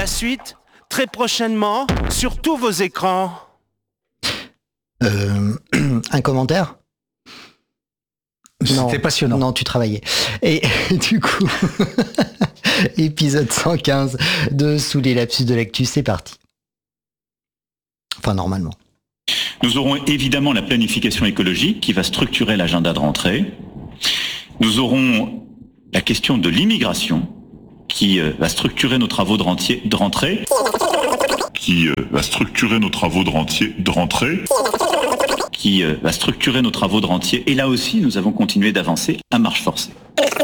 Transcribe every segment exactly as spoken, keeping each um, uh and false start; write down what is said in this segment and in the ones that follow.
La suite, très prochainement, sur tous vos écrans. Euh, un commentaire ? C'était passionnant. Non, tu travaillais. Et du coup, épisode cent quinze de Sous les lapsus de l'actu, c'est parti. Enfin, normalement. Nous aurons évidemment la planification écologique qui va structurer l'agenda de rentrée. Nous aurons la question de l'immigration qui euh, va structurer nos travaux de, rentier, de rentrée. Qui euh, va structurer nos travaux de, rentier, de rentrée. Qui euh, va structurer nos travaux de rentier. Et là aussi, nous avons continué d'avancer à marche forcée.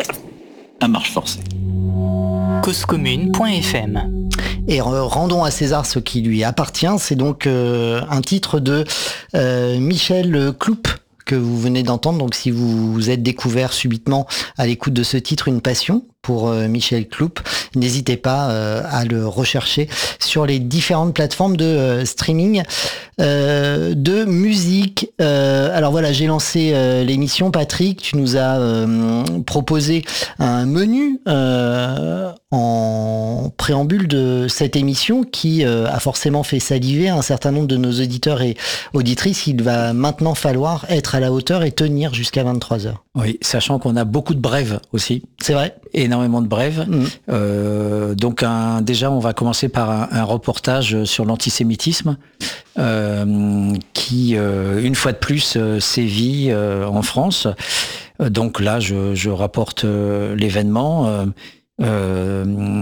À marche forcée. cause commune point f m. Et rendons à César ce qui lui appartient. C'est donc euh, un titre de euh, Michel Cloup que vous venez d'entendre. Donc si vous vous êtes découvert subitement à l'écoute de ce titre une passion pour euh, Michel Cloup, n'hésitez pas euh, à le rechercher sur les différentes plateformes de euh, streaming euh, de musique. Euh, alors voilà, j'ai lancé euh, l'émission. Patrick, tu nous as euh, proposé un menu euh, en préambule de cette émission qui euh, a forcément fait saliver un certain nombre de nos auditeurs et auditrices. Il va maintenant falloir être à la hauteur et tenir jusqu'à vingt-trois heures. Oui, sachant qu'on a beaucoup de brèves aussi. C'est vrai. Énormément de brèves. Mmh. Euh, donc un, déjà, on va commencer par un, un reportage sur l'antisémitisme euh, qui, euh, une fois de plus, euh, sévit euh, en France. Euh, donc là, je, je rapporte euh, l'événement. Euh, euh,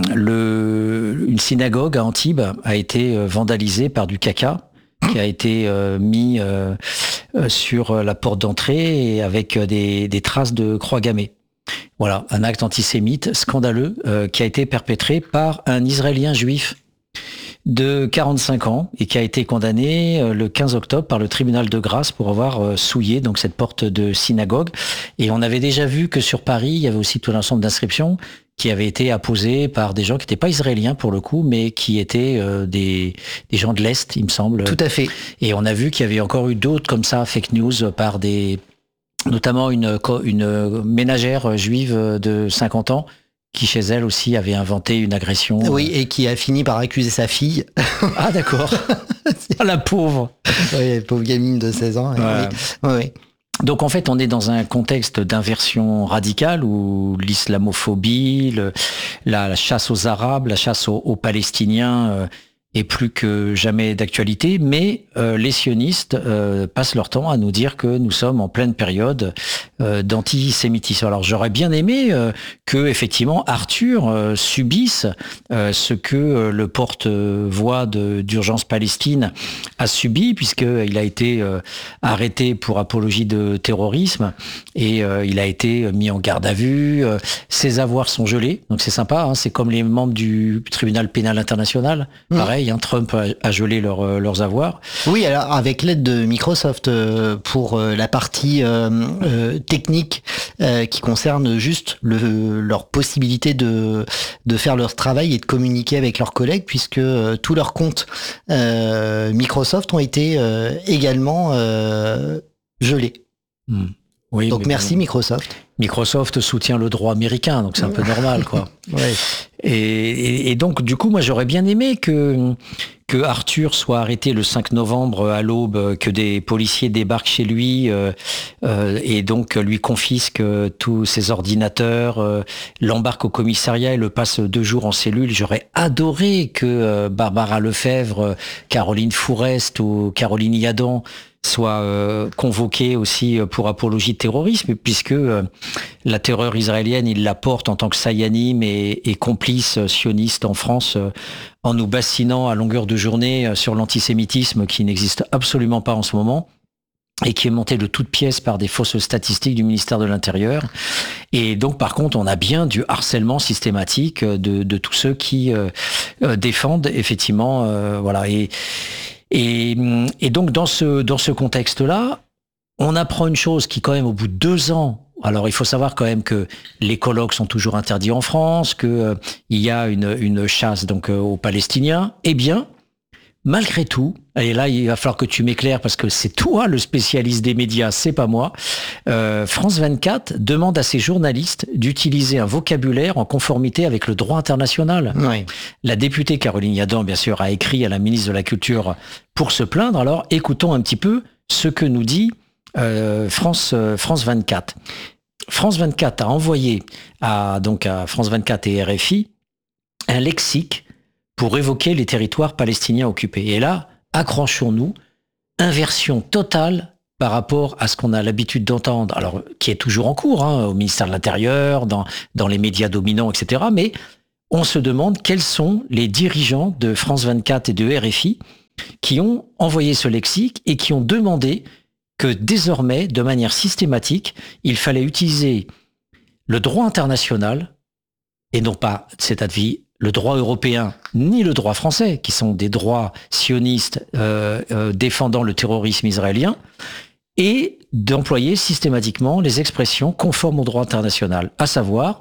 le, une synagogue à Antibes a été vandalisée par du caca qui a été euh, mis euh, sur la porte d'entrée et avec des, des traces de croix gammée. Voilà, un acte antisémite scandaleux euh, qui a été perpétré par un Israélien juif de quarante-cinq ans et qui a été condamné euh, le quinze octobre par le tribunal de grâce pour avoir euh, souillé donc cette porte de synagogue. Et on avait déjà vu que sur Paris, il y avait aussi tout un ensemble d'inscriptions qui avaient été apposées par des gens qui n'étaient pas israéliens pour le coup, mais qui étaient euh, des, des gens de l'Est, il me semble. Tout à fait. Et on a vu qu'il y avait encore eu d'autres comme ça, fake news, par des... notamment une, une ménagère juive de cinquante ans qui chez elle aussi avait inventé une agression. Oui, et qui a fini par accuser sa fille. Ah d'accord. Ah, la pauvre. Oui, pauvre gamine de seize ans. Ouais. Oui. Oui. Donc en fait, on est dans un contexte d'inversion radicale où l'islamophobie, le, la, la chasse aux Arabes, la chasse aux, aux Palestiniens euh, est plus que jamais d'actualité, mais euh, les sionistes euh, passent leur temps à nous dire que nous sommes en pleine période euh, d'antisémitisme. Alors j'aurais bien aimé euh, que effectivement Arthur euh, subisse euh, ce que euh, le porte-voix de, d'Urgence Palestine a subi, puisqu'il a été euh, arrêté pour apologie de terrorisme et euh, il a été mis en garde à vue. Euh, ses avoirs sont gelés, donc c'est sympa, hein, c'est comme les membres du tribunal pénal international, mmh. pareil. Trump a, a gelé leur, euh, leurs avoirs. Oui, alors avec l'aide de Microsoft euh, pour euh, la partie euh, euh, technique euh, qui concerne juste le, leur possibilité de, de faire leur travail et de communiquer avec leurs collègues, puisque euh, tous leurs comptes euh, Microsoft ont été euh, également euh, gelés. Mmh. Oui, donc merci bon, Microsoft. Microsoft soutient le droit américain, donc c'est un peu normal, quoi. Ouais. Et, et, et donc, du coup, moi, j'aurais bien aimé que, que Arthur soit arrêté le cinq novembre à l'aube, que des policiers débarquent chez lui euh, euh, et donc lui confisquent euh, tous ses ordinateurs, euh, l'embarquent au commissariat et le passe deux jours en cellule. J'aurais adoré que euh, Barbara Lefebvre, Caroline Fourest ou Caroline Yadan soit euh, convoqué aussi pour apologie de terrorisme, puisque euh, la terreur israélienne, il la porte en tant que Sayanim et, et complice sioniste en France, euh, en nous bassinant à longueur de journée sur l'antisémitisme qui n'existe absolument pas en ce moment et qui est monté de toutes pièces par des fausses statistiques du ministère de l'Intérieur. Et donc, par contre, on a bien du harcèlement systématique de, de tous ceux qui euh, défendent effectivement, euh, voilà, et Et, et donc dans ce dans ce contexte-là, on apprend une chose qui quand même au bout de deux ans. Alors il faut savoir quand même que les colloques sont toujours interdits en France, que euh, il y a une une chasse donc euh, aux Palestiniens. Eh bien, malgré tout, et là il va falloir que tu m'éclaires parce que c'est toi le spécialiste des médias, c'est pas moi, euh, France vingt-quatre demande à ses journalistes d'utiliser un vocabulaire en conformité avec le droit international. Oui. La députée Caroline Yadan, bien sûr, a écrit à la ministre de la Culture pour se plaindre. Alors écoutons un petit peu ce que nous dit euh, France, euh, France vingt-quatre. France vingt-quatre a envoyé à, donc à France vingt-quatre et R F I un lexique pour évoquer les territoires palestiniens occupés. Et là, accrochons-nous, inversion totale par rapport à ce qu'on a l'habitude d'entendre, alors qui est toujours en cours, hein, au ministère de l'Intérieur, dans, dans les médias dominants, et cetera. Mais on se demande quels sont les dirigeants de France vingt-quatre et de R F I qui ont envoyé ce lexique et qui ont demandé que désormais, de manière systématique, il fallait utiliser le droit international et non pas, c'est-à-dire le droit européen ni le droit français, qui sont des droits sionistes euh, euh, défendant le terrorisme israélien, et d'employer systématiquement les expressions conformes au droit international, à savoir,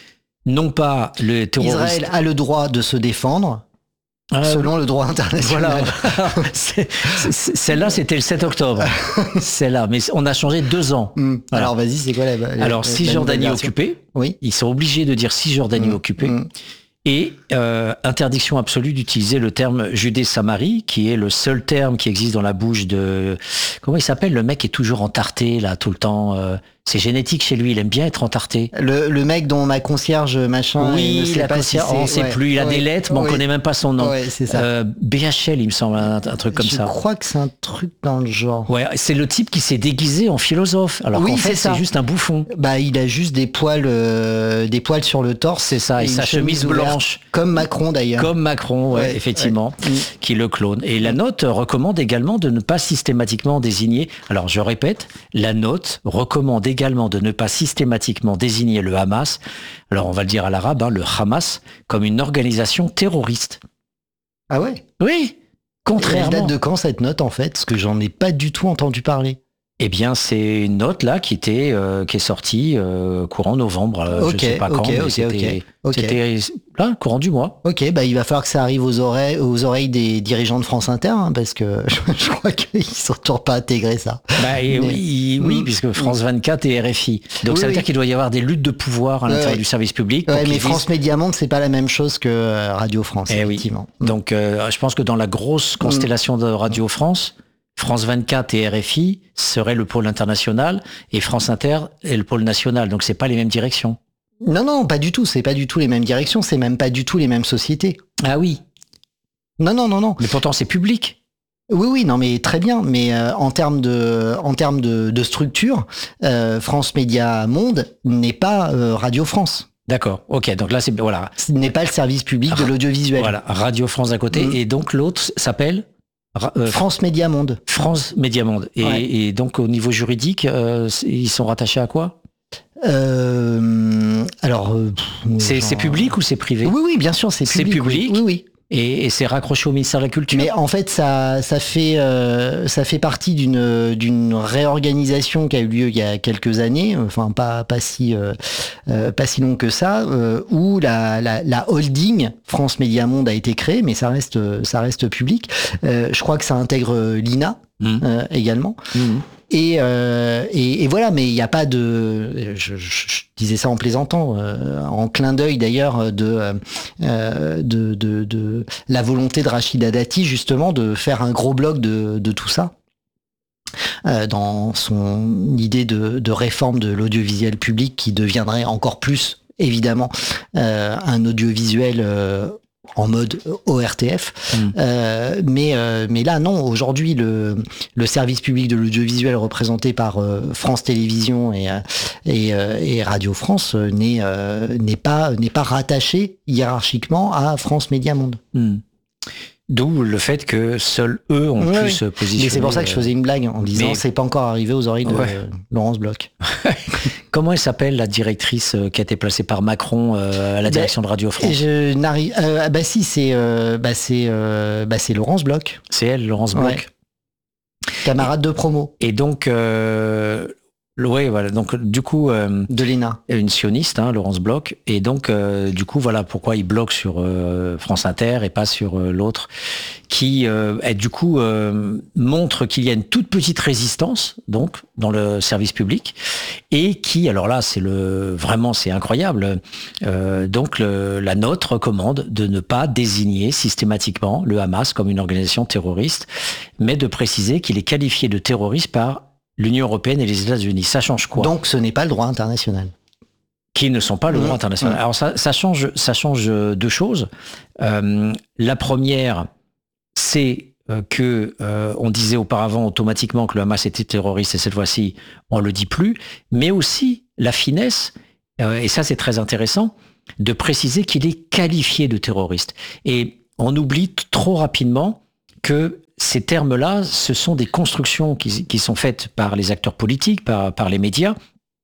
non pas le terrorisme... Israël a le droit de se défendre euh, selon le droit international. Voilà. c'est, c'est, celle-là, c'était le sept octobre. Celle-là, mais on a changé deux ans. Mmh. Voilà. Alors vas-y, c'est quoi la... la Alors, Cisjordanie occupée, oui. Ils sont obligés de dire Cisjordanie mmh. occupée. Mmh. Et euh, interdiction absolue d'utiliser le terme Judée-Samarie, qui est le seul terme qui existe dans la bouche de... Comment il s'appelle? Le mec qui est toujours entarté, là, tout le temps. Euh, c'est génétique chez lui, il aime bien être entarté. Le, le mec dont ma concierge, machin... Oui, ne sait la pas concierge, si on ne sait ouais, plus, il a ouais, des lettres, mais ouais, on ne connaît même pas son nom. Ouais, c'est ça. Euh, B H L, il me semble, un, un truc comme Je ça. Je crois que c'est un truc dans le genre. Ouais, c'est le type qui s'est déguisé en philosophe, alors oui, qu'en fait, c'est, c'est juste un bouffon. Bah, il a juste des poils, euh, des poils sur le torse. C'est ça, et, et sa chemise, chemise blanche. Comme Macron, d'ailleurs. Comme Macron, ouais, ouais, effectivement, ouais. qui le clone. Et la note recommande également de ne pas systématiquement désigner, alors je répète, la note recommande également de ne pas systématiquement désigner le Hamas, alors on va le dire à l'arabe, hein, le Hamas, comme une organisation terroriste. Ah ouais? Oui, contrairement... Et elle date de quand cette note en fait? Parce que j'en ai pas du tout entendu parler. Eh bien, c'est une note là qui était euh, qui est sortie euh, courant novembre. Euh, okay, je sais pas quand, okay, mais okay, c'était, okay. c'était là courant du mois. Ok, bah il va falloir que ça arrive aux oreilles, aux oreilles des dirigeants de France Inter, hein, parce que je, je crois qu'ils sont toujours pas intégrés ça. Bah et mais, oui, mmh, oui, puisque France vingt-quatre et R F I. Donc oui, ça veut oui. dire qu'il doit y avoir des luttes de pouvoir à l'intérieur ouais, du service public. Ouais, mais France disent... Média Monde, c'est pas la même chose que Radio France, eh effectivement. Oui. Donc euh, je pense que dans la grosse constellation de Radio France, France vingt-quatre et R F I seraient le pôle international et France Inter est le pôle national. Donc c'est pas les mêmes directions. Non, non, pas du tout. C'est pas du tout les mêmes directions. C'est même pas du tout les mêmes sociétés. Ah oui. Non, non, non, non. Mais pourtant c'est public. Oui, oui, non, mais très bien. Mais euh, en termes de, en termes de, de structure, euh, France Média Monde n'est pas euh, Radio France. D'accord, ok, donc là c'est... voilà. Ce n'est pas le service public de l'audiovisuel. Voilà, Radio France à côté. Mmh. Et donc l'autre s'appelle euh, France Média Monde. France Média Monde. Et, ouais. et donc au niveau juridique, euh, ils sont rattachés à quoi? euh, Alors... Euh, c'est, genre... c'est public ou c'est privé? Oui, oui, bien sûr, c'est public. C'est public. Oui, oui. oui. Et, et c'est raccroché au ministère de la Culture. Mais en fait, ça, ça fait, euh, ça fait partie d'une, d'une réorganisation qui a eu lieu il y a quelques années, enfin pas, pas si, euh, euh, pas si long que ça, euh, où la, la, la holding France Média Monde a été créée, mais ça reste, ça reste public. Euh, je crois que ça intègre l'I N A mmh. euh, également. Mmh. Et, euh, et, et voilà, mais il n'y a pas de... Je, je, je disais ça en plaisantant, euh, en clin d'œil d'ailleurs de, euh, de, de, de la volonté de Rachida Dati justement de faire un gros bloc de, de tout ça. Euh, dans son idée de, de réforme de l'audiovisuel public qui deviendrait encore plus, évidemment, euh, un audiovisuel... Euh, en mode O R T F, mmh. euh, mais euh, mais là non. Aujourd'hui, le le service public de l'audiovisuel représenté par euh, France Télévisions et et, euh, et Radio France euh, n'est euh, n'est pas n'est pas rattaché hiérarchiquement à France Média Monde. Mmh. D'où le fait que seuls eux ont oui, pu oui. se positionner. Mais c'est pour ça que je faisais une blague en disant mais... c'est pas encore arrivé aux oreilles de ouais. Laurence Bloch. Comment elle s'appelle la directrice qui a été placée par Macron euh, à la direction bah, de Radio France? Je n'arrive. Euh, bah si c'est euh, bah c'est euh, bah c'est Laurence Bloch. C'est elle, Laurence Bloch. Ouais. Camarade et, de promo. Et donc euh, Oui, voilà. Donc, du coup, euh, de l'E N A. Une sioniste, hein, Laurence Bloch. Et donc, euh, du coup, voilà pourquoi il bloque sur euh, France Inter et pas sur euh, l'autre, qui, euh, est, du coup, euh, montre qu'il y a une toute petite résistance, donc, dans le service public, et qui, alors là, c'est le, vraiment, c'est incroyable. Euh, donc, le, la note recommande de ne pas désigner systématiquement le Hamas comme une organisation terroriste, mais de préciser qu'il est qualifié de terroriste par l'Union européenne et les États-Unis. Ça change quoi? Donc ce n'est pas le droit international. Qui ne sont pas le droit mmh. international. Alors ça, ça, change, ça change deux choses. Euh, la première, c'est euh, que euh, on disait auparavant automatiquement que le Hamas était terroriste et cette fois-ci, on le dit plus. Mais aussi la finesse, euh, et ça c'est très intéressant, de préciser qu'il est qualifié de terroriste. Et on oublie t- trop rapidement que ces termes-là, ce sont des constructions qui, qui sont faites par les acteurs politiques, par, par les médias.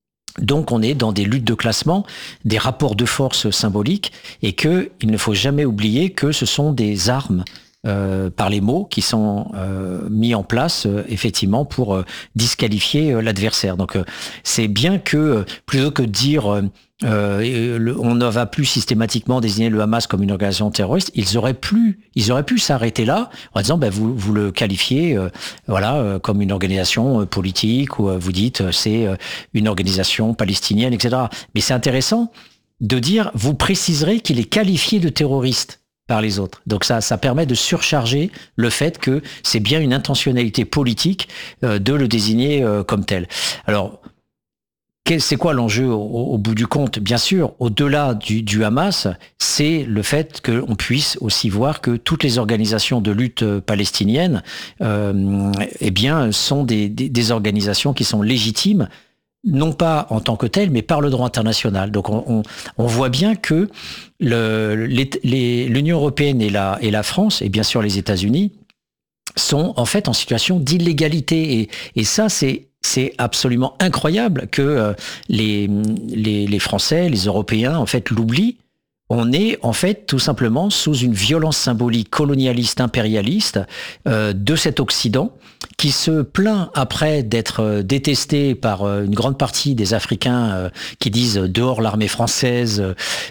Donc on est dans des luttes de classement, des rapports de force symboliques, et qu'il ne faut jamais oublier que ce sont des armes euh, par les mots qui sont euh, mis en place euh, effectivement pour euh, disqualifier euh, l'adversaire. Donc euh, c'est bien que, euh, plutôt que de dire... Euh, Euh, le, on ne va plus systématiquement désigner le Hamas comme une organisation terroriste. Ils auraient pu, ils auraient pu s'arrêter là en disant, ben vous, vous le qualifiez, euh, voilà, euh, comme une organisation euh, politique, ou euh, vous dites euh, c'est euh, une organisation palestinienne, et cetera. Mais c'est intéressant de dire, vous préciserez qu'il est qualifié de terroriste par les autres. Donc ça, ça permet de surcharger le fait que c'est bien une intentionnalité politique euh, de le désigner euh, comme tel. Alors. C'est quoi l'enjeu au, au bout du compte? Bien sûr, au-delà du, du Hamas, c'est le fait qu'on puisse aussi voir que toutes les organisations de lutte palestiniennes, euh, eh bien, sont des, des, des organisations qui sont légitimes, non pas en tant que telles, mais par le droit international. Donc, on, on, on voit bien que le, les, les, l'Union européenne et la, et la France, et bien sûr les États-Unis, sont en fait en situation d'illégalité. Et, et ça, c'est C'est absolument incroyable que euh, les, les, les Français, les Européens, en fait, l'oublient. On est, en fait, tout simplement sous une violence symbolique colonialiste, impérialiste euh, de cet Occident qui se plaint après d'être détesté par une grande partie des Africains euh, qui disent « dehors l'armée française euh, »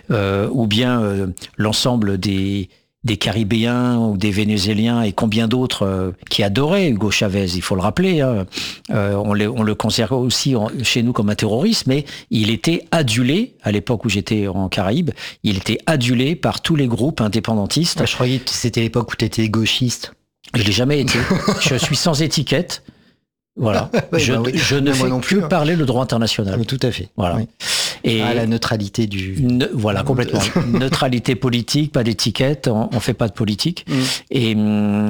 ou bien euh, l'ensemble des... des Caribéens ou des Vénézuéliens et combien d'autres euh, qui adoraient Hugo Chavez, il faut le rappeler. Hein. Euh, on, le, on le considère aussi en, chez nous comme un terroriste, mais il était adulé, à l'époque où j'étais en Caraïbes, il était adulé par tous les groupes indépendantistes. Je croyais que c'était l'époque où tu étais gauchiste. Je l'ai jamais été. Je suis sans étiquette. Voilà. oui, je, bah oui. je ne fais non que plus, parler le droit international. Tout à fait. Voilà. Oui. Et à la neutralité du... Ne, voilà, complètement. Neutralité politique, pas d'étiquette, on, on fait pas de politique. Mm. Et,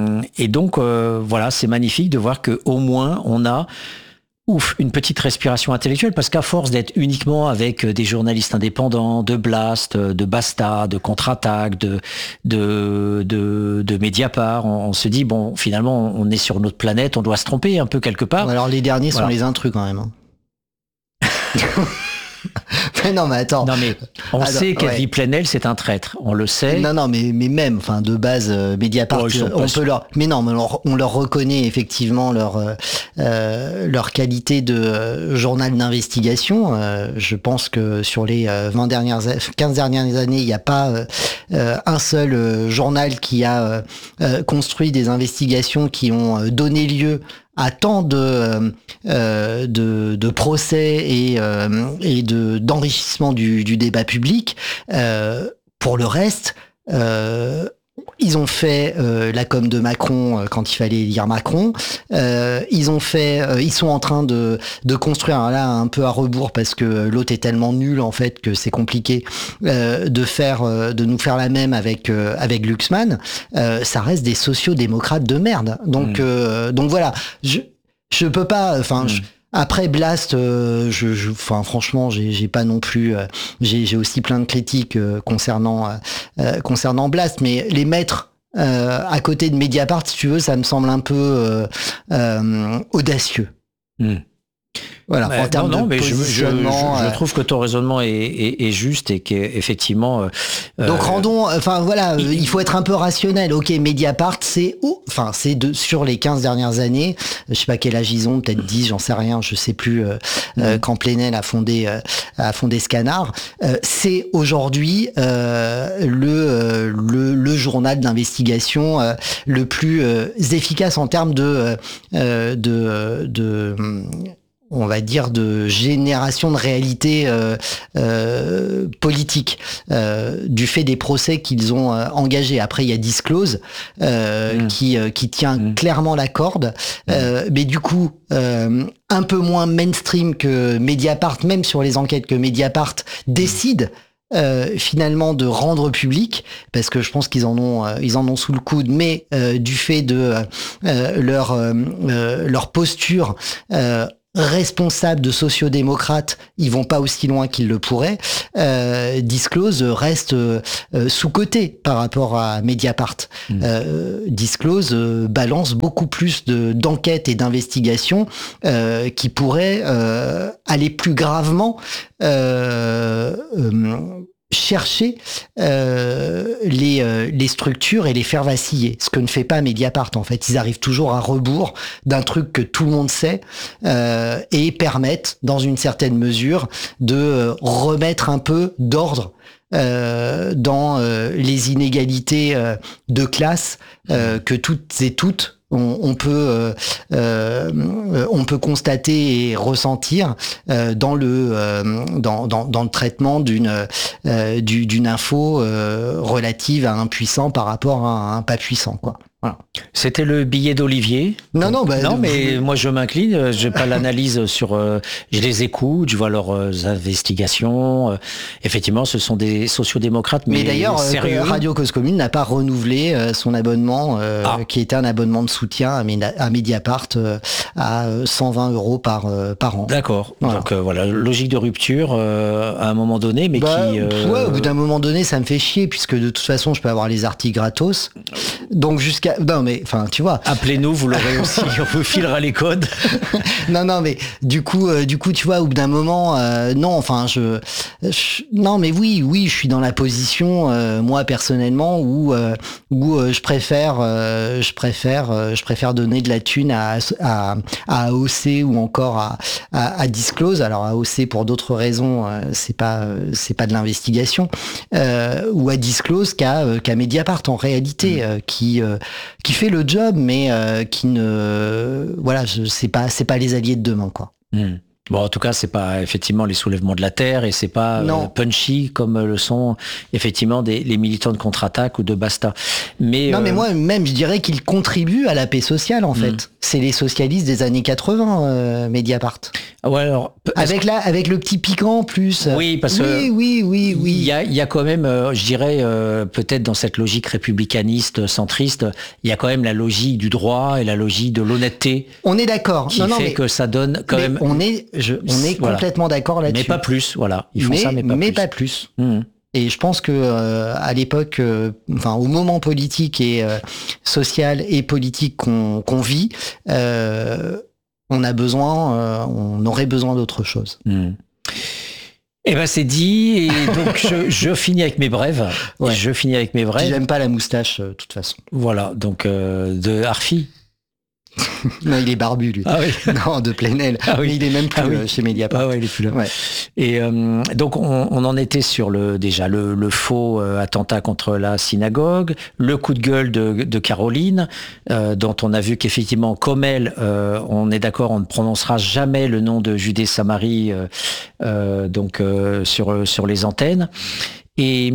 et donc, euh, voilà, c'est magnifique de voir que au moins on a ouf, une petite respiration intellectuelle, parce qu'à force d'être uniquement avec des journalistes indépendants, de Blast, de Basta, de Contre-Attaque, de, de, de, de Mediapart, on, on se dit, bon, finalement, on est sur notre planète, on doit se tromper un peu quelque part. Alors les derniers voilà. sont les intrus quand même. Hein. Mais non, mais attends. Non, mais on attends, sait qu'Edwy ouais. Plenel, c'est un traître. On le sait. Non, non, mais, mais même, enfin, de base, euh, Mediapart, oh, on peut leur, mais non, mais on leur, on leur reconnaît effectivement leur, euh, leur qualité de euh, journal d'investigation. Euh, je pense que sur les euh, vingt dernières, quinze dernières années, il n'y a pas euh, un seul euh, journal qui a euh, construit des investigations qui ont euh, donné lieu à tant de, euh, de, de procès et, euh, et de, d'enrichissement du, du débat public. Euh, pour le reste, euh, ils ont fait euh, la com de Macron euh, quand il fallait élire Macron. Euh, ils ont fait, euh, ils sont en train de, de construire là un peu à rebours parce que l'autre est tellement nul en fait que c'est compliqué euh, de faire, euh, de nous faire la même avec euh, avec Luxman. Euh, ça reste des sociaux-démocrates de merde. Donc mmh. euh, donc voilà, je je peux pas, enfin. Mmh. Après Blast, euh, je, je, enfin franchement, j'ai, j'ai pas non plus, euh, j'ai, j'ai aussi plein de critiques euh, concernant euh, concernant Blast, mais les mettre euh, à côté de Mediapart, si tu veux, ça me semble un peu euh, euh, audacieux. Mmh. Voilà, Mais en termes non, non, de mais je, je, positionnement. je, je euh, trouve que ton raisonnement est, est, est juste et qu'effectivement. Euh, Donc rendons, enfin voilà, il- il, il faut être un peu rationnel. Ok, Mediapart, c'est où Enfin, c'est de sur les quinze dernières années. Je sais pas quel âge ils ont, peut-être dix, j'en sais rien. Je sais plus euh, euh, quand Plenel a fondé euh, a fondé Scanard. Euh, c'est aujourd'hui euh, le, euh, le le journal d'investigation euh, le plus euh, efficace en termes de euh, de de on va dire de génération de réalité euh, euh, politique euh, du fait des procès qu'ils ont euh, engagés. Après, il y a Disclose euh, Mmh. qui euh, qui tient Mmh. clairement la corde, euh, mais du coup euh, un peu moins mainstream que Mediapart, même sur les enquêtes que Mediapart décide. Euh, finalement de rendre public parce que je pense qu'ils en ont euh, ils en ont sous le coude, mais euh, du fait de euh, leur euh, euh, leur posture euh, responsable de sociodémocrates, ils vont pas aussi loin qu'ils le pourraient. Euh, Disclose reste euh, sous-coté par rapport à Mediapart. Mmh. Euh, Disclose euh, balance beaucoup plus de d'enquêtes et d'investigations euh, qui pourraient euh, aller plus gravement euh, euh, chercher euh, les, euh, les structures et les faire vaciller. Ce que ne fait pas Mediapart, en fait. Ils arrivent toujours à rebours d'un truc que tout le monde sait euh, et permettent, dans une certaine mesure, de euh, remettre un peu d'ordre euh, dans euh, les inégalités euh, de classe euh, que toutes et toutes on, on peut euh, euh, on peut constater et ressentir euh, dans le euh, dans, dans dans le traitement d'une euh, du, d'une info euh, relative à un puissant par rapport à un pas puissant, quoi. Voilà. C'était le billet d'Olivier. Non, non, bah, non, de- mais moi je m'incline. J'ai pas l'analyse sur. Euh, je les écoute, je vois leurs euh, investigations. Euh, effectivement, ce sont des sociodémocrates, mais, Mais d'ailleurs, euh, sérieux. Radio Cause Commune n'a pas renouvelé euh, son abonnement, euh, Ah. qui était un abonnement de soutien à, Meda- à Mediapart euh, à euh, cent vingt euros par euh, par an. D'accord. Voilà. Donc euh, voilà, logique de rupture euh, à un moment donné, mais Bah, qui. euh, pff, ouais, au bout d'un moment donné, ça me fait chier puisque de toute façon, je peux avoir les articles gratos. Donc jusqu'à non mais enfin tu vois. Appelez-nous, vous l'aurez aussi. On vous filera les codes. Non non mais du coup euh, du coup tu vois au bout d'un moment euh, non enfin je, je non mais oui oui je suis dans la position euh, moi personnellement où euh, où euh, je préfère euh, je préfère euh, je préfère donner de la thune à à à A O C ou encore à à, à Disclose. Alors A O C pour d'autres raisons euh, c'est pas euh, c'est pas de l'investigation euh, ou à Disclose qu'à euh, qu'à Mediapart en réalité euh, qui euh, qui fait le job mais euh, qui ne voilà je c'est pas c'est pas les alliés de demain, quoi. Hmm. Bon, en tout cas, c'est pas effectivement les soulèvements de la terre et c'est pas Non. euh, punchy comme le sont effectivement des, les militants de contre-attaque ou de Basta. Mais Non, mais euh, moi, même, je dirais qu'ils contribuent à la paix sociale, en fait. C'est les socialistes des années quatre-vingts, euh, Mediapart. ouais, alors pe- est-ce Avec, la, avec le petit piquant en plus. Oui, parce oui, que Oui, oui, oui, Il y a, il y a quand même, euh, je dirais, euh, peut-être dans cette logique républicaniste, centriste, il y a quand même la logique du droit et la logique de l'honnêteté On est d'accord. qui Non, non, fait mais, que ça donne quand mais même... on est, je, on est Voilà. complètement d'accord là-dessus. Mais pas plus, voilà. Ils font mais, ça, mais pas mais plus. pas plus. Mmh. Et je pense que euh, à l'époque, euh, enfin au moment politique et euh, social et politique qu'on qu'on vit, euh, on a besoin, euh, on aurait besoin d'autre chose. Mmh. Eh ben c'est dit, et donc je, je finis avec mes brèves. Ouais. Je finis avec mes Puis brèves. J'aime pas la moustache, euh, de toute façon. Voilà, donc euh, de Arfi. Non, il est barbu, lui. Ah oui. Non, de Plenel. Ah oui. Mais il est même plus Ah oui. euh, chez Mediapart. Ah ouais, il est plus là. Ouais. Et euh, donc on, on en était sur le déjà le, le faux euh, attentat contre la synagogue, le coup de gueule de, de Caroline, euh, dont on a vu qu'effectivement, comme elle, euh, on est d'accord, on ne prononcera jamais le nom de Judée Samarie euh, euh, donc euh, sur sur les antennes. Et,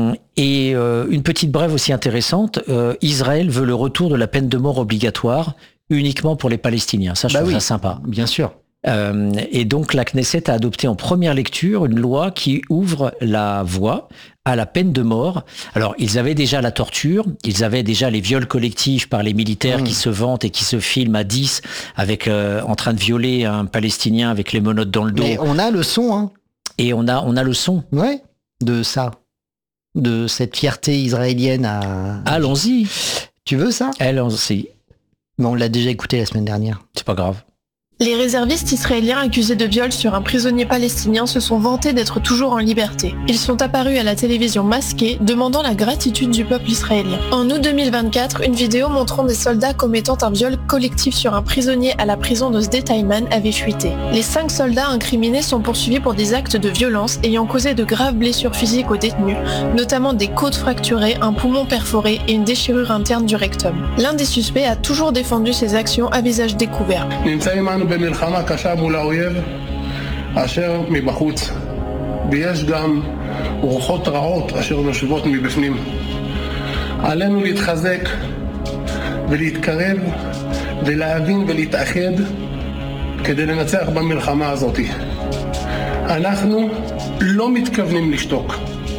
et euh, une petite brève aussi intéressante, euh, Israël veut le retour de la peine de mort obligatoire uniquement pour les Palestiniens. Ça, je Bah trouve oui. ça sympa. Bien sûr. Euh, et donc la Knesset a adopté en première lecture une loi qui ouvre la voie à la peine de mort. Alors ils avaient déjà la torture, ils avaient déjà les viols collectifs par les militaires Mmh. qui se vantent et qui se filment à dix avec euh, en train de violer un Palestinien avec les menottes dans le dos. Mais on a le son, hein. Et on a on a le son. Ouais. De ça. De cette fierté israélienne à. Allons-y. Tu veux ça? Allons-y. Mais on l'a déjà écouté la semaine dernière. C'est pas grave. Les réservistes israéliens accusés de viol sur un prisonnier palestinien se sont vantés d'être toujours en liberté. Ils sont apparus à la télévision masqués, demandant la gratitude du peuple israélien. En août deux mille vingt-quatre, une vidéo montrant des soldats commettant un viol collectif sur un prisonnier à la prison de Sde-Taiman avait fuité. Les cinq soldats incriminés sont poursuivis pour des actes de violence ayant causé de graves blessures physiques aux détenus, notamment des côtes fracturées, un poumon perforé et une déchirure interne du rectum. L'un des suspects a toujours défendu ses actions à visage découvert. במלחמה קשה מול האויב אשר מבחוץ ויש גם רוחות רעות אשר נושבות מבפנים. עלינו להתחזק ולהתקרב ולהבין ולהתאחד כדי לנצח במלחמה הזאת. אנחנו לא מתכוונים לשתוק.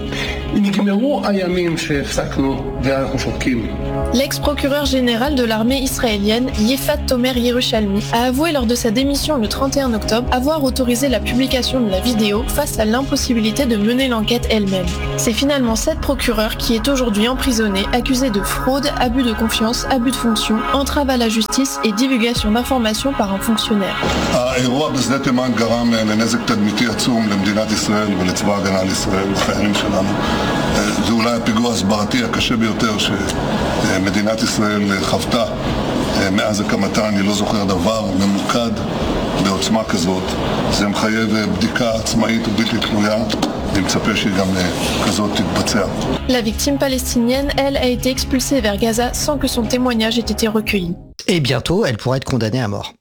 נגמרו הימים שהפסקנו ואנחנו שותקים. L'ex-procureur général de l'armée israélienne, Yefat Tomer Yerushalmi, a avoué lors de sa démission le trente et un octobre avoir autorisé la publication de la vidéo face à l'impossibilité de mener l'enquête elle-même. C'est finalement cette procureure qui est aujourd'hui emprisonnée, accusée de fraude, abus de confiance, abus de fonction, entrave à la justice et divulgation d'informations par un fonctionnaire. האירוע בשדה תימן גרם לנזק תדמיתי עצום למדינת ישראל ולצבא ההגנה לישראל ולחיילים שלנו. זה אולי הפיגוע הסברתי הקשה ביותר שמדינת ישראל חוותה מאז הקמתה. אני לא זוכר דבר ממוקד בעוצמה כזאת. זה מחייב בדיקה עצמאית ובלתי תלויה. אני מצפה שגם כזאת תתבצע. La victime palestinienne, elle, a été expulsée vers Gaza sans que son témoignage ait été recueilli. Et bientôt, elle pourrait être condamnée à mort.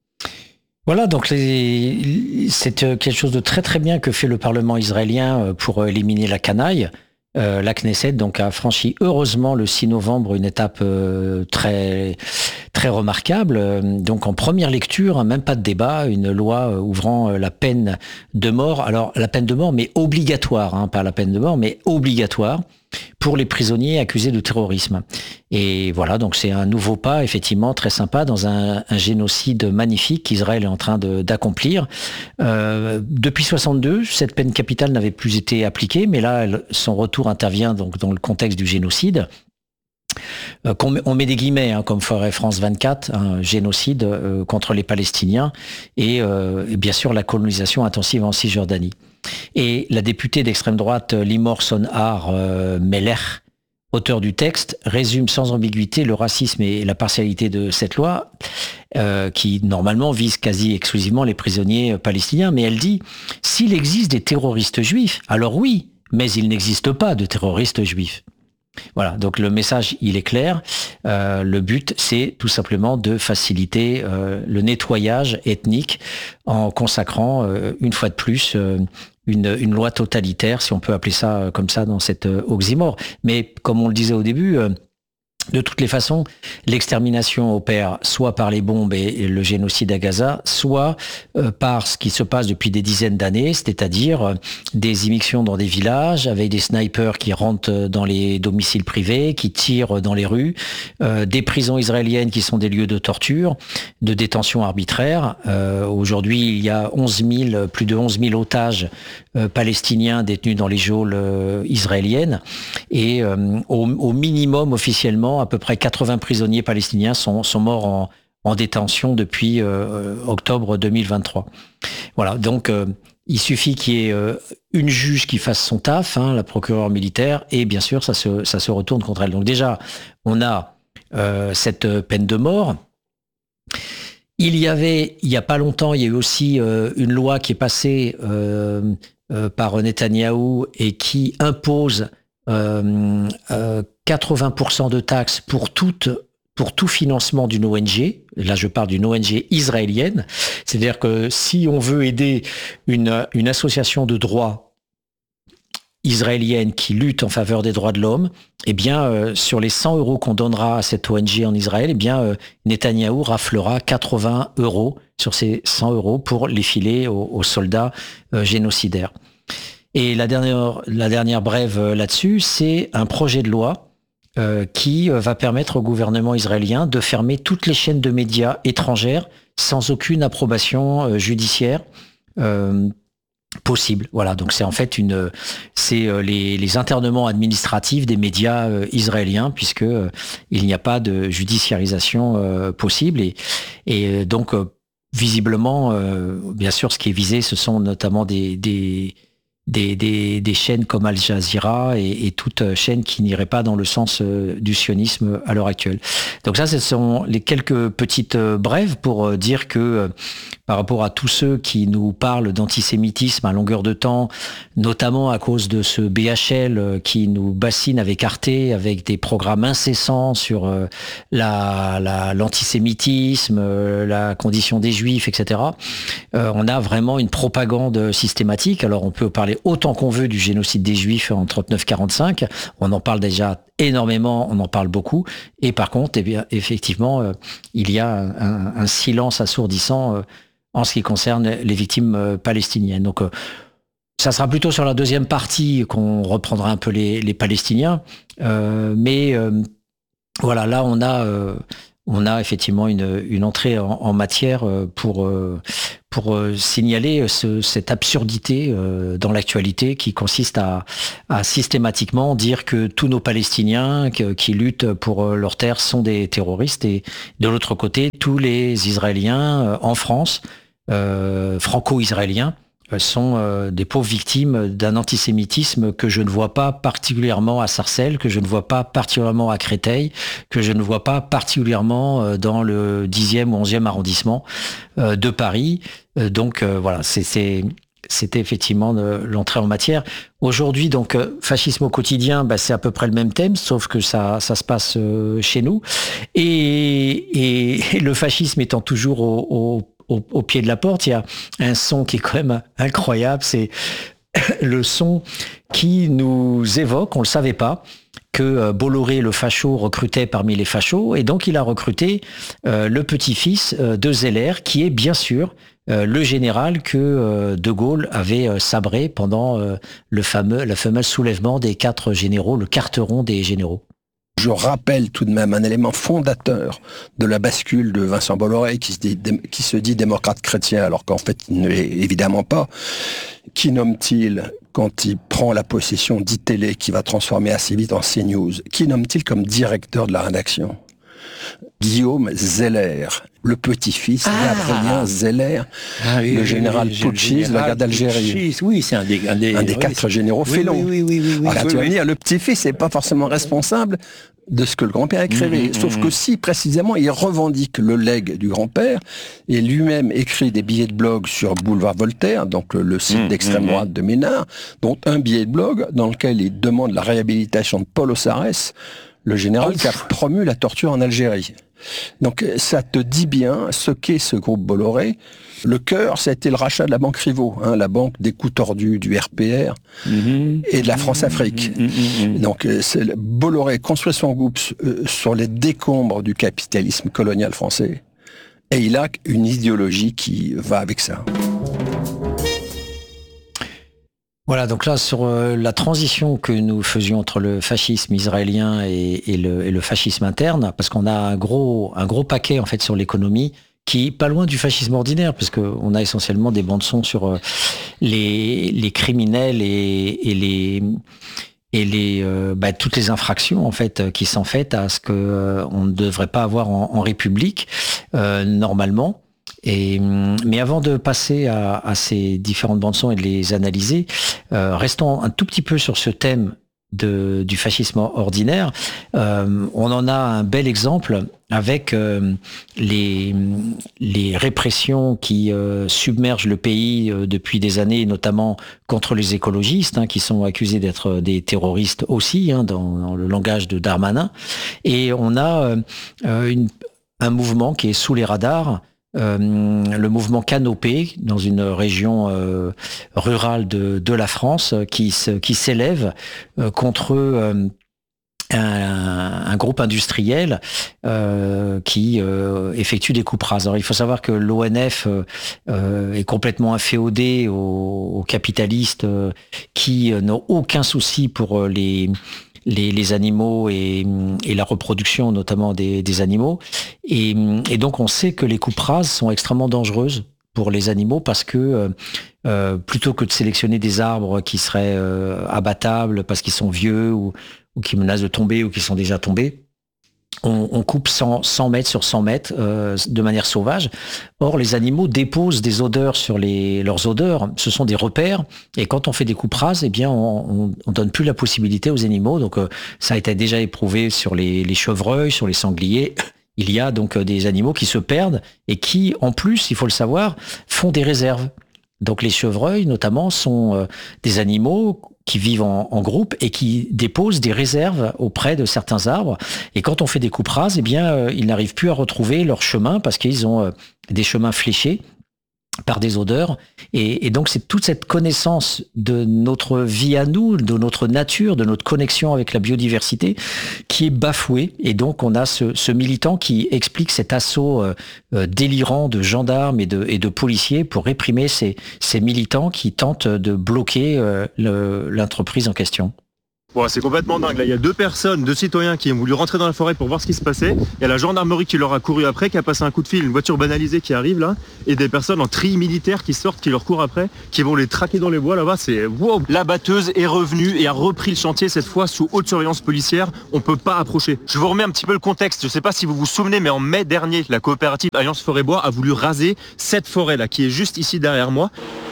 Voilà, donc les, c'est quelque chose de très très bien que fait le Parlement israélien pour éliminer la canaille. Euh, la Knesset donc a franchi heureusement le six novembre une étape euh, très très remarquable. Donc en première lecture, même pas de débat, une loi ouvrant la peine de mort. Alors la peine de mort, mais obligatoire, hein, pas la peine de mort, mais obligatoire pour les prisonniers accusés de terrorisme. Et voilà, donc c'est un nouveau pas, effectivement, très sympa, dans un, un génocide magnifique qu'Israël est en train de, d'accomplir. Euh, depuis soixante-deux, cette peine capitale n'avait plus été appliquée, mais là, elle, son retour intervient donc dans le contexte du génocide. Euh, qu'on, on met des guillemets, hein, comme ferait France vingt-quatre, un génocide euh, contre les Palestiniens et, euh, et bien sûr la colonisation intensive en Cisjordanie. Et la députée d'extrême droite Limor Sonhar euh, Melech, auteur du texte, résume sans ambiguïté le racisme et la partialité de cette loi euh, qui normalement vise quasi exclusivement les prisonniers palestiniens. Mais elle dit, s'il existe des terroristes juifs, alors oui, mais il n'existe pas de terroristes juifs. Voilà, donc le message, il est clair. Euh, le but, c'est tout simplement de faciliter euh, le nettoyage ethnique en consacrant, euh, une fois de plus, euh, une, une loi totalitaire, si on peut appeler ça euh, comme ça dans cette euh, oxymore. Mais comme on le disait au début, euh, de toutes les façons, l'extermination opère soit par les bombes et, et le génocide à Gaza, soit euh, par ce qui se passe depuis des dizaines d'années, c'est-à-dire euh, des immixtions dans des villages avec des snipers qui rentrent dans les domiciles privés, qui tirent dans les rues, euh, des prisons israéliennes qui sont des lieux de torture, de détention arbitraire. Euh, aujourd'hui, il y a onze mille, plus de onze mille otages euh, palestiniens détenus dans les geôles euh, israéliennes et euh, au, au minimum officiellement, à peu près quatre-vingts prisonniers palestiniens sont, sont morts en, en détention depuis euh, octobre deux mille vingt-trois. Voilà, donc euh, il suffit qu'il y ait euh, une juge qui fasse son taf, hein, la procureure militaire, et bien sûr, ça se, ça se retourne contre elle. Donc déjà, on a euh, cette peine de mort. Il y avait, il n'y a pas longtemps, il y a eu aussi euh, une loi qui est passée euh, euh, par Netanyahou et qui impose Euh, euh, quatre-vingts pour cent de taxes pour toute, pour tout financement d'une O N G. Là, je parle d'une O N G israélienne. C'est-à-dire que si on veut aider une, une association de droit israélienne qui lutte en faveur des droits de l'homme, eh bien, euh, sur les cent euros qu'on donnera à cette O N G en Israël, eh bien, euh, Netanyahou raflera quatre-vingts euros sur ces cent euros pour les filer aux, aux soldats euh, génocidaires. Et la dernière, la dernière brève là-dessus, c'est un projet de loi euh, qui va permettre au gouvernement israélien de fermer toutes les chaînes de médias étrangères sans aucune approbation euh, judiciaire euh, possible. Voilà, donc c'est en fait une, c'est euh, les, les internements administratifs des médias euh, israéliens, puisque euh, il n'y a pas de judiciarisation euh, possible. Et, et donc euh, visiblement, euh, bien sûr, ce qui est visé, ce sont notamment des, des, des, des, des chaînes comme Al Jazeera et, et toute chaîne qui n'irait pas dans le sens euh, du sionisme à l'heure actuelle. Donc ça, ce sont les quelques petites euh, brèves pour euh, dire que euh, par rapport à tous ceux qui nous parlent d'antisémitisme à longueur de temps, notamment à cause de ce B H L euh, qui nous bassine avec Arte, avec des programmes incessants sur euh, la, la, l'antisémitisme, euh, la condition des Juifs, et cetera. Euh, on a vraiment une propagande systématique. Alors on peut parler autant qu'on veut du génocide des Juifs en trente-neuf quarante-cinq. On en parle déjà énormément, on en parle beaucoup. Et par contre, eh bien, effectivement, euh, il y a un, un silence assourdissant euh, en ce qui concerne les victimes euh, palestiniennes. Donc, euh, ça sera plutôt sur la deuxième partie qu'on reprendra un peu les, les Palestiniens. Euh, mais euh, voilà, là, on a... Euh, on a effectivement une, une entrée en, en matière pour, pour signaler ce, cette absurdité dans l'actualité qui consiste à, à systématiquement dire que tous nos Palestiniens qui luttent pour leur terre sont des terroristes et de l'autre côté, tous les Israéliens en France, euh, franco-israéliens, sont euh, des pauvres victimes d'un antisémitisme que je ne vois pas particulièrement à Sarcelles, que je ne vois pas particulièrement à Créteil, que je ne vois pas particulièrement euh, dans le dixième ou onzième arrondissement euh, de Paris. Euh, donc euh, voilà, c'est, c'est, c'était effectivement de, l'entrée en matière. Aujourd'hui, donc, euh, fascisme au quotidien, bah, c'est à peu près le même thème, sauf que ça, ça se passe euh, chez nous. Et, et, et le fascisme étant toujours au, au Au, au pied de la porte, il y a un son qui est quand même incroyable, c'est le son qui nous évoque, on le savait pas, que Bolloré, le facho, recrutait parmi les fachos, et donc il a recruté euh, le petit-fils euh, de Zeller, qui est bien sûr euh, le général que euh, De Gaulle avait euh, sabré pendant euh, le fameux, le fameux soulèvement des quatre généraux, le carteron des généraux. Je rappelle tout de même un élément fondateur de la bascule de Vincent Bolloré qui se dit, qui se dit démocrate chrétien alors qu'en fait il ne l'est évidemment pas. Qui nomme-t-il quand il prend la possession d'I-Télé qui va transformer assez vite en CNews? Qui nomme-t-il comme directeur de la rédaction? Guillaume Zeller, le petit-fils ah, Gabriel Zeller, ah, oui, le général oui, putschiste de la guerre d'Algérie. Oui, c'est un des, un des, un des oui, quatre généraux oui, félons. Oui, oui, oui, oui, Alors, oui, tu oui. vas me dire, le petit-fils n'est pas forcément responsable de ce que le grand-père a écrit. Mmh, Sauf mmh. que si, précisément, il revendique le legs du grand-père et lui-même écrit des billets de blog sur Boulevard Voltaire, donc le site mmh, d'extrême mmh. droite de Ménard, dont un billet de blog dans lequel il demande la réhabilitation de Paul Ossarès, le général Ouf. qui a promu la torture en Algérie. Donc ça te dit bien ce qu'est ce groupe Bolloré. Le cœur, ça a été le rachat de la banque Rivaux, hein, la banque des coups tordus du R P R mmh. et de la France-Afrique. Mmh. Mmh. Donc c'est, Bolloré construit son groupe euh, sur les décombres du capitalisme colonial français. Et il a une idéologie qui va avec ça. Voilà, donc là, sur euh, la transition que nous faisions entre le fascisme israélien et, et, le, et le fascisme interne, parce qu'on a un gros, un gros paquet, en fait, sur l'économie, qui est pas loin du fascisme ordinaire, parce qu'on a essentiellement des bandes-sons sur euh, les, les criminels et, et les... et les, euh, bah, toutes les infractions, en fait, qui sont faites à ce qu'on euh, ne devrait pas avoir en, en République, euh, normalement. Et, mais avant de passer à, à ces différentes bandes-sons et de les analyser, euh, restons un tout petit peu sur ce thème de, du fascisme ordinaire. Euh, on en a un bel exemple avec euh, les, les répressions qui euh, submergent le pays euh, depuis des années, notamment contre les écologistes, hein, qui sont accusés d'être des terroristes aussi, hein, dans, dans le langage de Darmanin. Et on a euh, une, un mouvement qui est sous les radars, Euh, le mouvement Canopé, dans une région euh, rurale de, de la France, qui, se, qui s'élève euh, contre euh, un, un groupe industriel euh, qui euh, effectue des coupes rases. Alors, il faut savoir que l'O N F euh, est complètement inféodé aux, aux capitalistes euh, qui euh, n'ont aucun souci pour les... Les, les animaux et, et la reproduction notamment des, des animaux. Et, et donc on sait que les coupes rases sont extrêmement dangereuses pour les animaux parce que euh, plutôt que de sélectionner des arbres qui seraient euh, abattables parce qu'ils sont vieux ou, ou qui menacent de tomber ou qui sont déjà tombés, on, on coupe cent, cent mètres sur cent mètres euh, de manière sauvage. Or, les animaux déposent des odeurs sur les, leurs odeurs. Ce sont des repères. Et quand on fait des coupes rases, eh bien, on, on, on donne plus la possibilité aux animaux. Donc, euh, ça a été déjà éprouvé sur les, les chevreuils, sur les sangliers. Il y a donc des animaux qui se perdent et qui, en plus, il faut le savoir, font des réserves. Donc, les chevreuils, notamment, sont euh, des animaux qui vivent en, en groupe et qui déposent des réserves auprès de certains arbres. Et quand on fait des coupes rases, eh bien, euh, ils n'arrivent plus à retrouver leur chemin parce qu'ils ont euh, des chemins fléchés par des odeurs. Et, et donc, c'est toute cette connaissance de notre vie à nous, de notre nature, de notre connexion avec la biodiversité qui est bafouée. Et donc, on a ce, ce militant qui explique cet assaut euh, euh, délirant de gendarmes et de, et de policiers pour réprimer ces, ces militants qui tentent de bloquer euh, le, l'entreprise en question. Bon, c'est complètement dingue. Là, il y a deux personnes, deux citoyens qui ont voulu rentrer dans la forêt pour voir ce qui se passait. Il y a la gendarmerie qui leur a couru après, qui a passé un coup de fil, une voiture banalisée qui arrive là, et des personnes en treillis militaire qui sortent, qui leur courent après, qui vont les traquer dans les bois là-bas. C'est wow. La batteuse est revenue et a repris le chantier cette fois sous haute surveillance policière. On peut pas approcher. Je vous remets un petit peu le contexte. Je sais pas si vous vous souvenez, mais en mai dernier, la coopérative Alliance Forêt Bois a voulu raser cette forêt là, qui est juste ici derrière moi.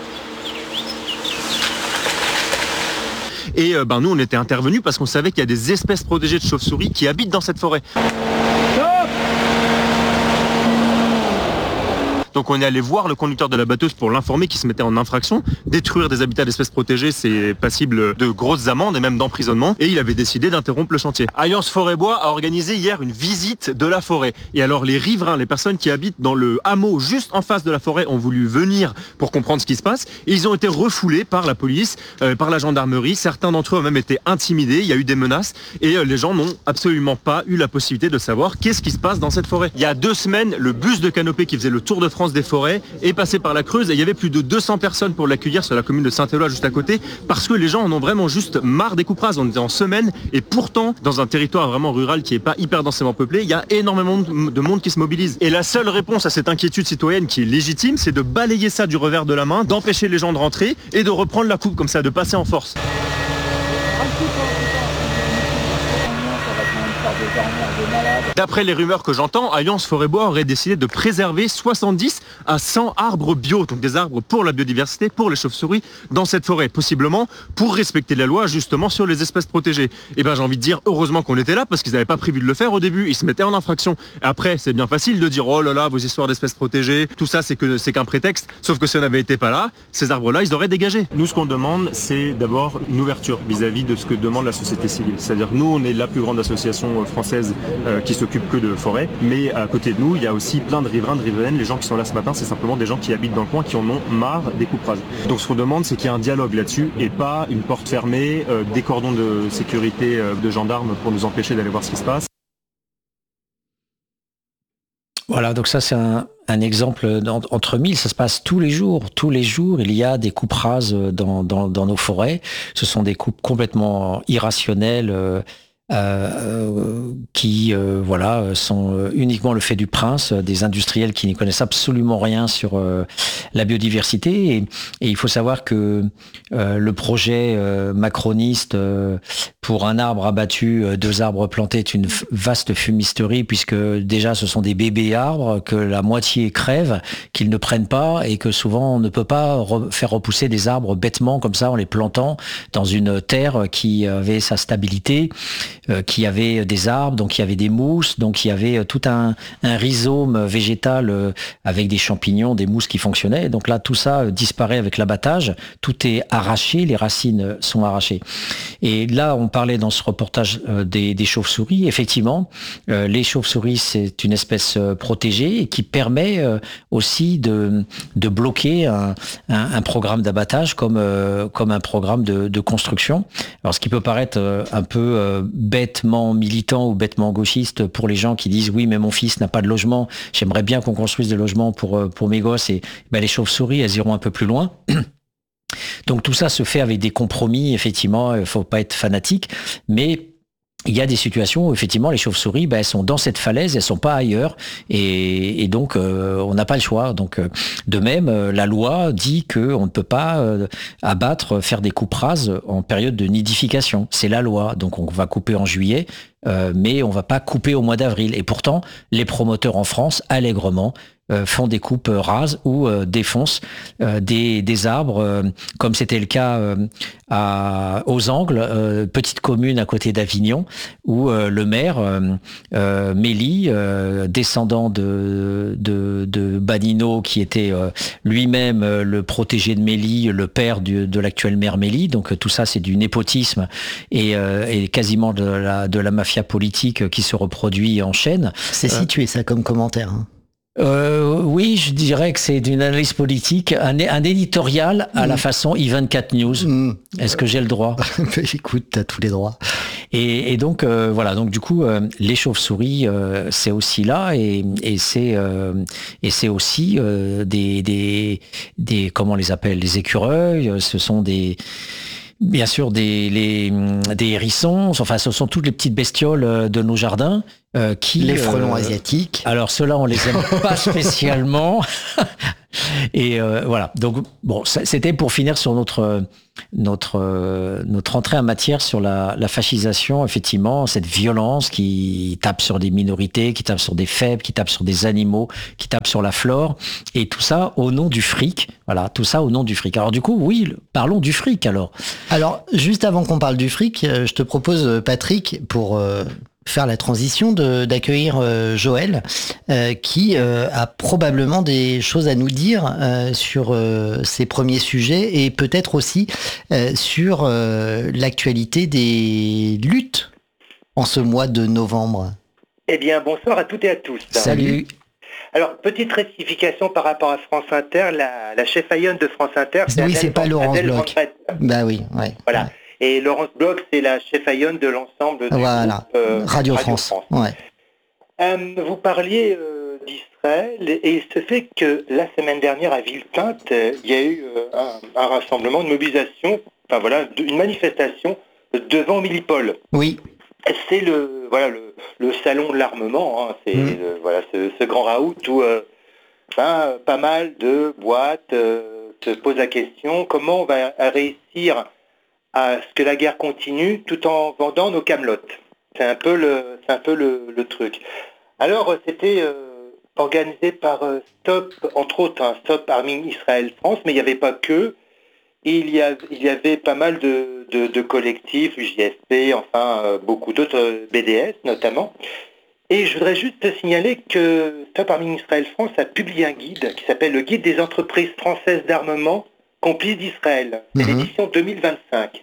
Et euh, ben, nous, on était intervenus parce qu'on savait qu'il y a des espèces protégées de chauves-souris qui habitent dans cette forêt. Donc on est allé voir le conducteur de la batteuse pour l'informer qu'il se mettait en infraction. Détruire des habitats d'espèces protégées, c'est passible de grosses amendes et même d'emprisonnement. Et il avait décidé d'interrompre le chantier. Alliance Forêt Bois a organisé hier une visite de la forêt. Et alors les riverains, les personnes qui habitent dans le hameau juste en face de la forêt ont voulu venir pour comprendre ce qui se passe. Et ils ont été refoulés par la police, euh, par la gendarmerie. Certains d'entre eux ont même été intimidés. Il y a eu des menaces. Et euh, les gens n'ont absolument pas eu la possibilité de savoir qu'est-ce qui se passe dans cette forêt. Il y a deux semaines, le bus de Canopée qui faisait le Tour de France des forêts est passé par la Creuse et il y avait plus de deux cents personnes pour l'accueillir sur la commune de Saint-Éloi juste à côté parce que les gens en ont vraiment juste marre des coupes rases. On était en semaine et pourtant dans un territoire vraiment rural qui est pas hyper densément peuplé, il y a énormément de monde qui se mobilise. Et la seule réponse à cette inquiétude citoyenne qui est légitime, c'est de balayer ça du revers de la main, d'empêcher les gens de rentrer et de reprendre la coupe comme ça, de passer en force. D'après les rumeurs que j'entends, Alliance Forêt Bois aurait décidé de préserver soixante-dix à cent arbres bio, donc des arbres pour la biodiversité, pour les chauves-souris, dans cette forêt, possiblement pour respecter la loi justement sur les espèces protégées. Et ben j'ai envie de dire heureusement qu'on était là parce qu'ils n'avaient pas prévu de le faire au début, ils se mettaient en infraction. Et après c'est bien facile de dire oh là là vos histoires d'espèces protégées, tout ça c'est que c'est qu'un prétexte, sauf que si on n'avait été pas là, ces arbres-là ils auraient dégagé. Nous ce qu'on demande c'est d'abord une ouverture vis-à-vis de ce que demande la société civile, c'est-à-dire nous on est la plus grande association française euh, qui s'occupe que de forêt, mais à côté de nous il y a aussi plein de riverains, de riveraines. Les gens qui sont là ce matin c'est simplement des gens qui habitent dans le coin qui en ont marre des coupes rases. Donc ce qu'on demande c'est qu'il y ait un dialogue là-dessus et pas une porte fermée, euh, des cordons de sécurité euh, de gendarmes pour nous empêcher d'aller voir ce qui se passe. Voilà, donc ça c'est un, un exemple entre mille, ça se passe tous les jours. Tous les jours, il y a des coupes rases dans, dans, dans nos forêts. Ce sont des coupes complètement irrationnelles, euh, euh, qui euh, voilà sont uniquement le fait du prince, des industriels qui n'y connaissent absolument rien sur euh, la biodiversité. Et, et il faut savoir que euh, le projet euh, macroniste euh, pour un arbre abattu, euh, deux arbres plantés est une f- vaste fumisterie, puisque déjà ce sont des bébés arbres, que la moitié crèvent, qu'ils ne prennent pas, et que souvent on ne peut pas re- faire repousser des arbres bêtement comme ça en les plantant dans une terre qui avait sa stabilité, euh, qui avait des arbres, donc il y avait des mousses, donc il y avait tout un, un rhizome végétal euh, avec des champignons, des mousses qui fonctionnaient. Donc là tout ça euh, disparaît avec l'abattage, tout est arraché, les racines sont arrachées. Et là on parlait dans ce reportage euh, des, des chauves-souris. Effectivement, euh, les chauves-souris, c'est une espèce euh, protégée et qui permet euh, aussi de, de bloquer un, un, un programme d'abattage comme, euh, comme un programme de, de construction. Alors, ce qui peut paraître euh, un peu euh, bêtement militant ou bêtement gauchiste pour les gens qui disent oui, mais mon fils n'a pas de logement, j'aimerais bien qu'on construise des logements pour, pour mes gosses, et ben, les chauves-souris, elles iront un peu plus loin. Donc tout ça se fait avec des compromis, effectivement, il ne faut pas être fanatique, mais il y a des situations où effectivement les chauves-souris, ben, elles sont dans cette falaise, elles sont pas ailleurs, et, et donc euh, on n'a pas le choix. Donc euh, de même, euh, la loi dit que on ne peut pas euh, abattre, faire des coupes rases en période de nidification. C'est la loi. Donc on va couper en juillet, euh, mais on va pas couper au mois d'avril. Et pourtant, les promoteurs en France, allègrement, Euh, font des coupes euh, rases ou euh, défoncent euh, des, des arbres, euh, comme c'était le cas euh, à, aux Angles, euh, petite commune à côté d'Avignon, où euh, le maire, euh, euh, Mélie, euh, descendant de, de, de Banino, qui était euh, lui-même euh, le protégé de Mélie, le père du, de l'actuel maire Mélie, donc euh, tout ça c'est du népotisme et, euh, et quasiment de la, de la mafia politique qui se reproduit en chaîne. C'est euh, situé ça comme commentaire, hein. Euh, oui, je dirais que c'est d'une analyse politique, un, un éditorial à mmh. la façon I vingt-quatre News. Mmh. Est-ce que j'ai le droit? Écoute, t'as tous les droits. Et, et donc euh, voilà, donc du coup, euh, les chauves-souris, euh, c'est aussi là, et, et c'est euh, et c'est aussi euh, des, des des comment on les appelle, les écureuils. Ce sont des bien sûr des les des hérissons. Enfin, ce sont toutes les petites bestioles de nos jardins. Euh, qui, les frelons euh, asiatiques. Alors ceux-là, on les aime pas spécialement. Et euh, voilà. Donc bon, c'était pour finir sur notre notre notre entrée en matière sur la, la fascisation. Effectivement, cette violence qui tape sur des minorités, qui tape sur des faibles, qui tape sur des animaux, qui tape sur la flore, et tout ça au nom du fric. Voilà, tout ça au nom du fric. Alors du coup, oui, parlons du fric alors. Alors juste avant qu'on parle du fric, je te propose, Patrick, pour euh... faire la transition de, d'accueillir euh, Joël euh, qui euh, a probablement des choses à nous dire euh, sur euh, ces premiers sujets et peut-être aussi euh, sur euh, l'actualité des luttes en ce mois de novembre. Eh bien, bonsoir à toutes et à tous. Salut. Alors, petite rectification par rapport à France Inter, la, la chef Aïonne de France Inter, c'est, oui, c'est pas Laurence Bloch. Bah oui, ouais. Voilà. Ouais. Et Laurence Bloch, c'est la chef Aïonne de l'ensemble du voilà. groupe euh, Radio, Radio France. France. Ouais. Euh, vous parliez euh, d'Israël, et il se fait que la semaine dernière à Villepinte, euh, il y a eu euh, un, un rassemblement, une mobilisation, enfin voilà, une manifestation devant Millipol. Oui. C'est le voilà le, le salon de l'armement, hein, c'est mmh. le, voilà ce, ce grand raout où euh, enfin, pas mal de boîtes euh, se posent la question comment on va réussir à ce que la guerre continue tout en vendant nos camelotes. C'est un peu le, c'est un peu le, le truc. Alors c'était euh, organisé par euh, Stop, entre autres, hein, Stop Arming Israël France, mais il n'y avait pas que. Il y, a, il y avait pas mal de, de, de collectifs, J S P, enfin euh, beaucoup d'autres, euh, B D S notamment. Et je voudrais juste signaler que Stop Arming Israël France a publié un guide qui s'appelle le Guide des entreprises françaises d'armement complices d'Israël. C'est mmh. l'édition deux mille vingt-cinq.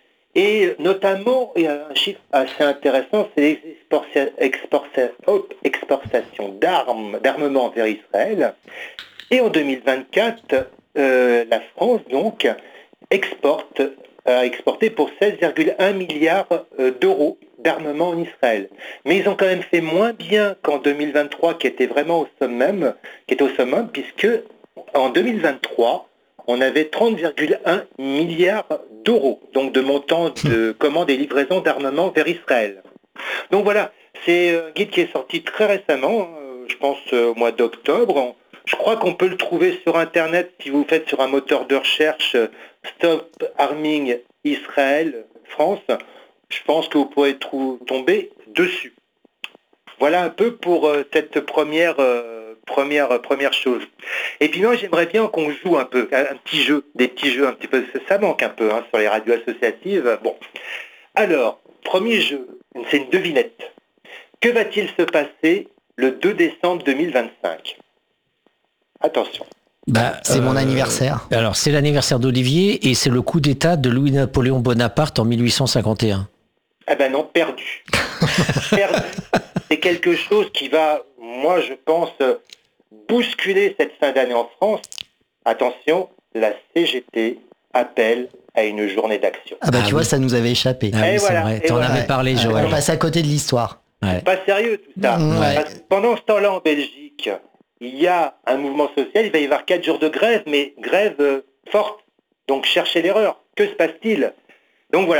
Et notamment, il y a un chiffre assez intéressant, c'est les exporta- exporta- oh, exportations d'armes, d'armement vers Israël. Et en deux mille vingt-quatre, euh, la France, donc, exporte, a exporté pour seize virgule un milliards d'euros d'armement en Israël. Mais ils ont quand même fait moins bien qu'en deux mille vingt-trois, qui était vraiment au summum, qui était au summum, puisque en deux mille vingt-trois, on avait trente virgule un milliards d'euros, donc de montant de commandes et livraisons d'armement vers Israël. Donc voilà, c'est un guide qui est sorti très récemment, je pense au mois d'octobre. Je crois qu'on peut le trouver sur Internet si vous faites sur un moteur de recherche Stop Arming Israël France. Je pense que vous pourrez trou- tomber dessus. Voilà un peu pour euh, cette première, euh, première, première chose. Et puis moi j'aimerais bien qu'on joue un peu, un, un petit jeu, des petits jeux un petit peu, ça manque un peu hein, sur les radios associatives. Bon, alors, premier jeu, c'est une devinette. Que va-t-il se passer le deux décembre deux mille vingt-cinq ? Attention. Bah, c'est euh, mon anniversaire. Alors, c'est l'anniversaire d'Olivier et c'est le coup d'État de Louis-Napoléon Bonaparte en mille huit cent cinquante et un. Ah ben non, perdu. perdu. C'est quelque chose qui va, moi je pense, bousculer cette fin d'année en France. Attention, la C G T appelle à une journée d'action. Ah bah ah tu oui. vois, ça nous avait échappé. Ah oui, voilà, c'est vrai, t'en voilà. avais parlé, Joël. On passe à côté de l'histoire. Ouais. C'est pas sérieux tout ça. Ouais. Parce que pendant ce temps-là en Belgique, il y a un mouvement social, il va y avoir quatre jours de grève, mais grève euh, forte. Donc cherchez l'erreur. Que se passe-t-il ? Donc voilà.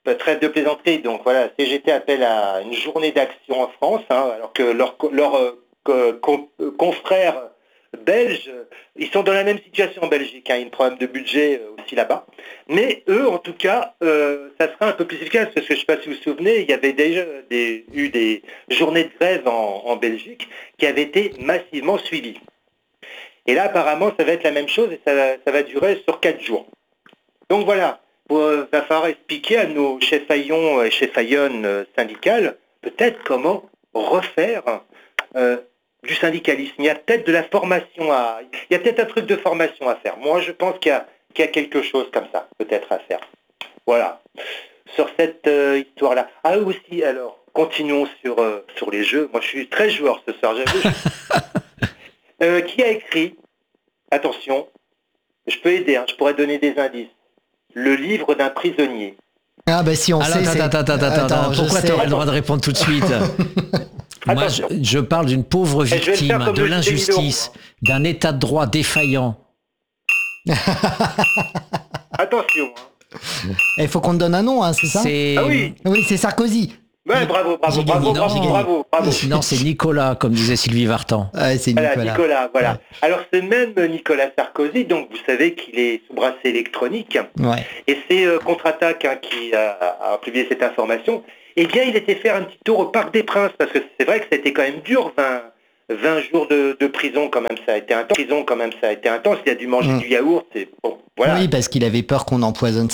trêve de plaisanterie. Donc voilà, C G T appelle à une journée d'action en France, hein, alors que leurs leur, euh, con, euh, confrères belges, ils sont dans la même situation en Belgique. Hein, il y a un problème de budget euh, aussi là-bas. Mais eux, en tout cas, euh, ça sera un peu plus efficace, parce que je ne sais pas si vous vous souvenez, il y avait déjà des, eu des journées de grève en, en Belgique qui avaient été massivement suivies. Et là, apparemment, ça va être la même chose et ça, ça va durer sur quatre jours. Donc voilà, il euh, va falloir expliquer à nos chefs haillons et chefs haillonnes euh, syndicales peut-être comment refaire euh, du syndicalisme. Il y a peut-être de la formation à... Il y a peut-être un truc de formation à faire. Moi, je pense qu'il y a, qu'il y a quelque chose comme ça, peut-être à faire. Voilà. Sur cette euh, histoire-là. Ah aussi, alors, continuons sur, euh, sur les jeux. Moi, je suis très joueur ce soir, j'avoue. euh, qui a écrit, attention, je peux aider, hein, je pourrais donner des indices. Le livre d'un prisonnier. Ah bah si on Alors, sait, attends, attends, attends, attends, attends, pourquoi tu aurais le droit de répondre tout de suite? Moi, je, je parle d'une pauvre victime, de l'injustice, d'un état de droit défaillant. Attention. Il faut qu'on te donne un nom, hein, c'est ça? C'est... Ah oui. Oui, c'est Sarkozy. Ouais, bravo, bravo, bravo, non, bravo, bravo, bravo. Non, c'est Nicolas, comme disait Sylvie Vartan. Ouais, c'est Voilà, Nicolas. Nicolas, voilà. Ouais. Alors, ce même Nicolas Sarkozy, donc vous savez qu'il est sous bracelet électronique, Ouais. et c'est euh, Contre-Attaque hein, qui a, a publié cette information. Eh bien, il était faire un petit tour au Parc des Princes, parce que c'est vrai que ça a été quand même dur, vingt, vingt jours de, de prison, quand même, ça a été intense. Prison, quand même, ça a été intense. Il a dû manger mmh. du yaourt, c'est bon, voilà. Oui, parce qu'il avait peur qu'on empoisonne